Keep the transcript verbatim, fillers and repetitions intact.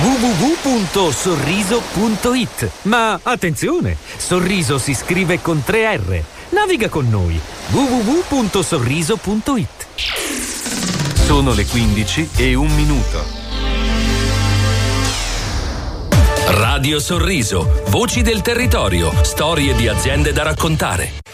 w w w punto sorriso punto it. Ma attenzione, Sorriso si scrive con tre R. Naviga con noi. w w w punto sorriso punto it. Sono le quindici e un minuto. Radio Sorriso, voci del territorio, storie di aziende da raccontare.